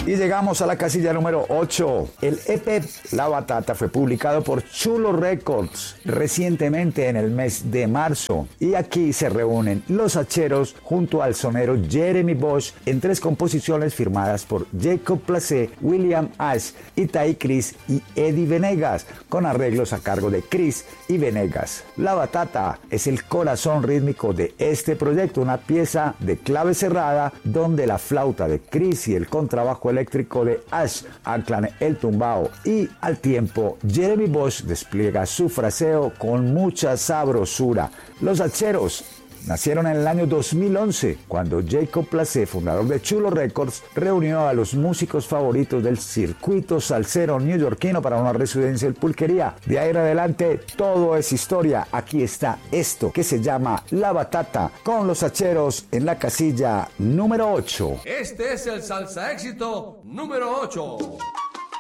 Y llegamos a la casilla número 8. El EP La Batata fue publicado por Chulo Records recientemente en el mes de marzo. Y aquí se reúnen Los Hacheros junto al sonero Jeremy Bosch en 3 composiciones firmadas por Jacob Placé, William Ash, Itaí Chris y Eddie Venegas, con arreglos a cargo de Chris y Venegas. La Batata es el corazón rítmico de este proyecto, una pieza de clave cerrada donde la flauta de Chris y el contrabajo eléctrico de Ash anclan el tumbao y al tiempo Jeremy Bosch despliega su fraseo con mucha sabrosura. Los Hacheros nacieron en el año 2011, cuando Jacob Placé, fundador de Chulo Records, reunió a los músicos favoritos del circuito salsero neoyorquino para una residencia en Pulquería. De ahí en adelante, todo es historia. Aquí está esto que se llama La Batata, con Los Hacheros en la casilla número 8. Este es el salsa éxito número 8.